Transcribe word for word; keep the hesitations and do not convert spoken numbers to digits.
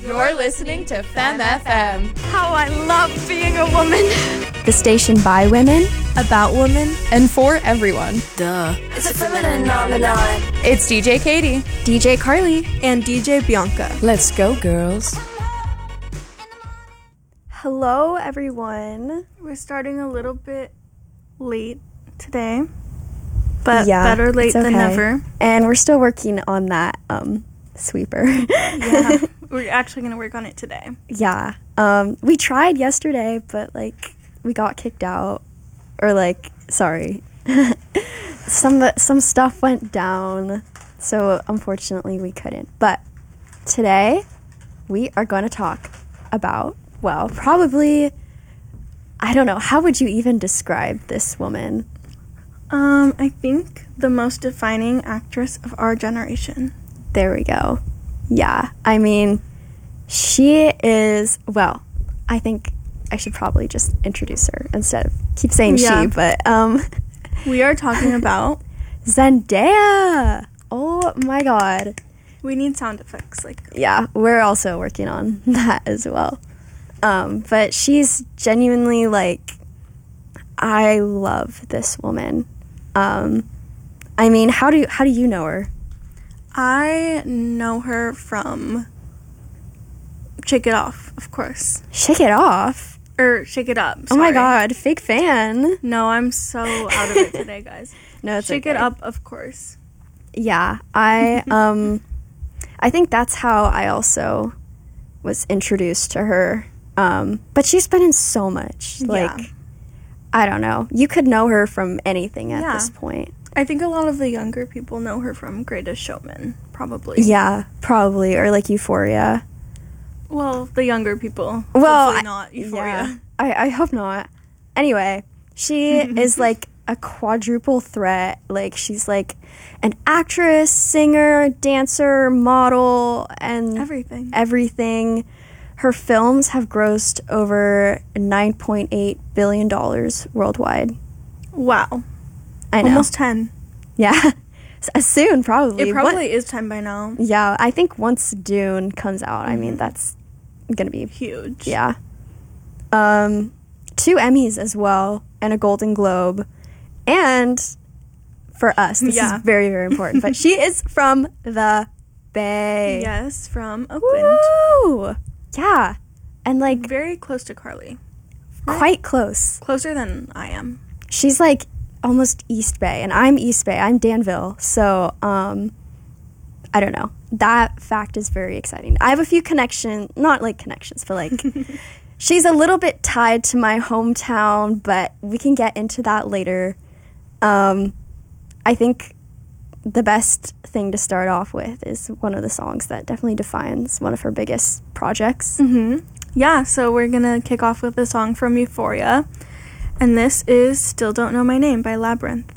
You're listening to Femme F M. How I love being a woman. The station by women, about women, and for everyone. Duh. It's a feminine phenomenon. It's D J Katie, D J Carly, and D J Bianca. Let's go, girls. Hello, everyone. We're starting a little bit late today, but yeah, better late okay. than never. And we're still working on that um, sweeper. Yeah, we're actually going to work on it today. Yeah. Um, we tried yesterday, but, like, we got kicked out. Or, like, sorry. some some stuff went down, so unfortunately we couldn't. But today, we are going to talk about, well, probably, I don't know, how would you even describe this woman? Um, I think the most defining actress of our generation. There we go. Yeah, I mean, she is, well, I think I should probably just introduce her instead of keep saying yeah. she, but um we are talking about Zendaya. Oh my god. We need sound effects like yeah, we're also working on that as well. Um but she's genuinely, like, I love this woman. Um I mean, how do you, how do you know her? I know her from Shake It Off, of course. Shake It Off? Or Shake It Up. Sorry. Sorry. Oh my god, fake fan. No, I'm so out of it today, guys. No, it's Shake okay. It Up, of course. Yeah, I um I think that's how I also was introduced to her. Um but she's been in so much. Like, yeah. I don't know. You could know her from anything at yeah. this point. I think a lot of the younger people know her from Greatest Showman, probably. Yeah, probably, or like Euphoria. Well, the younger people. Well, hopefully not Euphoria. Yeah, I, I hope not. Anyway, she is like a quadruple threat. Like, she's like an actress, singer, dancer, model, and Everything. Everything. Her films have grossed over nine point eight billion dollars worldwide. Wow. I know. Almost ten. Yeah. Soon, probably. It probably what? is ten by now. Yeah, I think once Dune comes out, Mm-hmm. I mean, that's gonna be huge. Yeah. Um, two Emmys as well, and a Golden Globe. And for us, this yeah. is very, very important, but she is from the Bay. Yes, from Oakland. Woo! Yeah. And, like, very close to Carly. Quite close. Closer than I am. She's, like, almost East Bay, and I'm East Bay. I'm Danville, so um I don't know. That fact is very exciting. I have a few connections, not like connections, but like she's a little bit tied to my hometown, but we can get into that later. um I think the best thing to start off with is one of the songs that definitely defines one of her biggest projects. Mm-hmm. Yeah, so we're gonna kick off with a song from Euphoria. And this is Still Don't Know My Name by Labyrinth.